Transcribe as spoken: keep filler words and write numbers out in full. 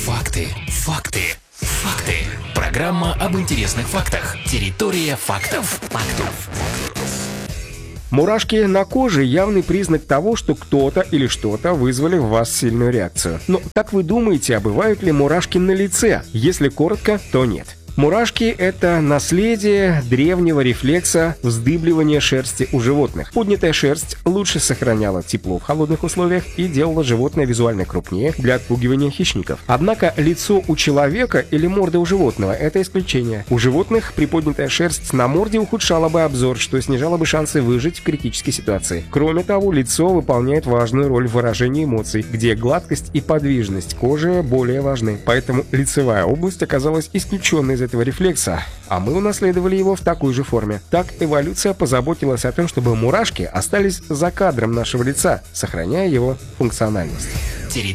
Факты, факты, факты. Программа об интересных фактах. Территория фактов. Фактов. Мурашки на коже – явный признак того, что кто-то или что-то вызвали в вас сильную реакцию. Но как вы думаете, а бывают ли мурашки на лице? Если коротко, то нет. Мурашки – это наследие древнего рефлекса вздыбливания шерсти у животных. Поднятая шерсть лучше сохраняла тепло в холодных условиях и делала животное визуально крупнее для отпугивания хищников. Однако лицо у человека или морда у животного – это исключение. У животных приподнятая шерсть на морде ухудшала бы обзор, что снижало бы шансы выжить в критической ситуации. Кроме того, лицо выполняет важную роль в выражении эмоций, где гладкость и подвижность кожи более важны. Поэтому лицевая область оказалась исключенной из этого рефлекса, а мы унаследовали его в такой же форме. Так эволюция позаботилась о том, чтобы мурашки остались за кадром нашего лица, сохраняя его функциональность.